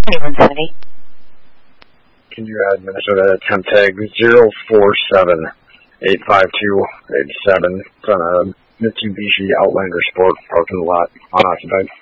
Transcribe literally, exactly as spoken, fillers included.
twenty-one seventy. Can you add Minnesota temp tag zero four seven eight five two eight seven? It's on a Mitsubishi Outlander Sport parking lot, unoccupied.